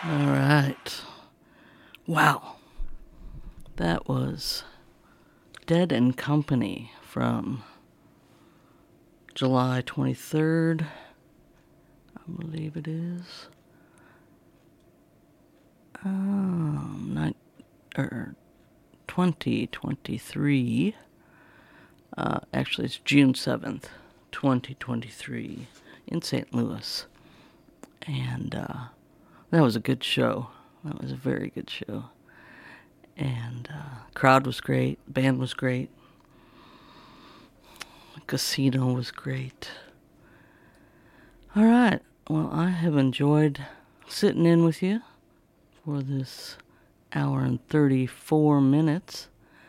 All right. Wow. That was Dead and Company from July 23rd, I believe it is. 2023. Actually, it's June 7th, 2023, in St. Louis. And that was a good show. That was a very good show. And crowd was great. Band was great. Casino was great. All right. Well, I have enjoyed sitting in with you for this hour and 34 minutes.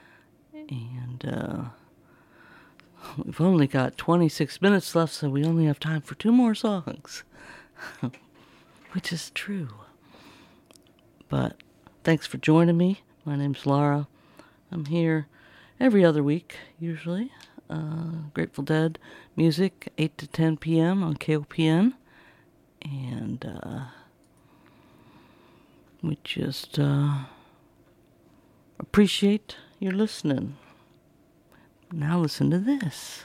And we've only got 26 minutes left, so we only have time for 2 more songs. Which is true. But thanks for joining me. My name's Laura. I'm here every other week, usually. Grateful Dead music, 8 to 10 p.m. on KOPN. And we just appreciate your listening. Now listen to this.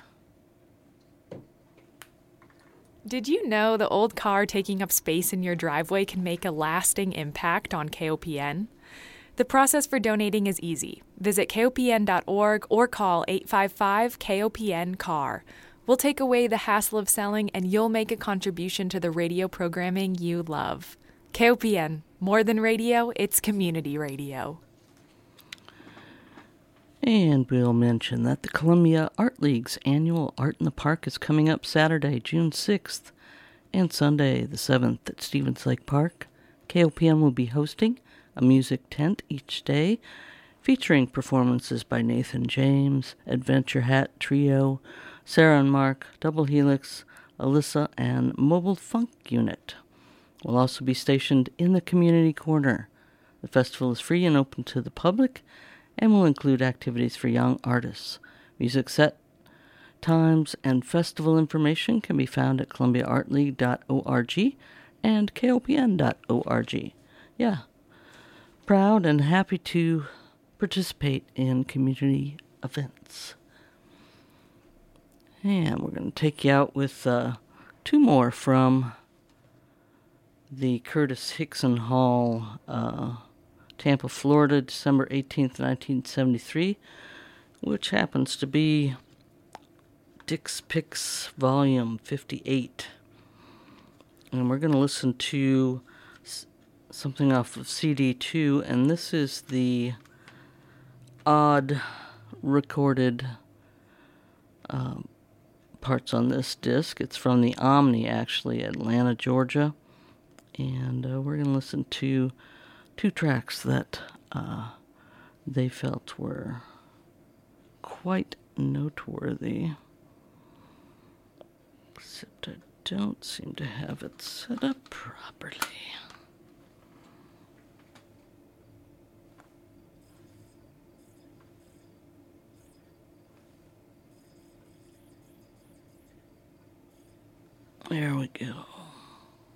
Did you know the old car taking up space in your driveway can make a lasting impact on KOPN? The process for donating is easy. Visit KOPN.org or call 855-KOPN-CAR. We'll take away the hassle of selling, and you'll make a contribution to the radio programming you love. KOPN, more than radio, it's community radio. And we'll mention that the Columbia Art League's annual Art in the Park is coming up Saturday, June 6th, and Sunday, the 7th, at Stevens Lake Park. KOPN will be hosting a music tent each day, featuring performances by Nathan James, Adventure Hat Trio, Sarah and Mark, Double Helix, Alyssa, and Mobile Funk Unit. We'll also be stationed in the community corner. The festival is free and open to the public, and will include activities for young artists. Music set times and festival information can be found at columbiaartleague.org and kopn.org. Yeah, proud and happy to participate in community events. And we're going to take you out with 2 more from the Curtis Hickson Hall, Tampa, Florida, December 18th, 1973, which happens to be Dick's Picks Volume 58. And we're going to listen to something off of CD 2, and this is the odd recorded parts on this disc. It's from the Omni, actually, Atlanta, Georgia. And we're going to listen to 2 tracks that they felt were quite noteworthy. Except I don't seem to have it set up properly. There we go.